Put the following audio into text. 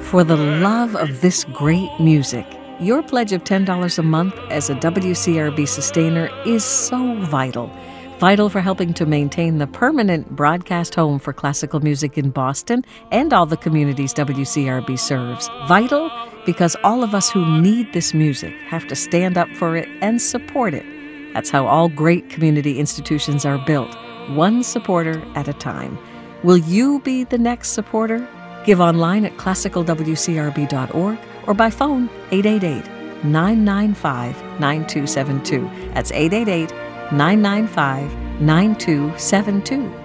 For the love of this great music, your pledge of $10 a month as a WCRB sustainer is so vital. Vital for helping to maintain the permanent broadcast home for classical music in Boston and all the communities WCRB serves. Vital because all of us who need this music have to stand up for it and support it. That's how all great community institutions are built, one supporter at a time. Will you be the next supporter? Give online at classicalwcrb.org or by phone 888-995-9272. That's 888-995-9272.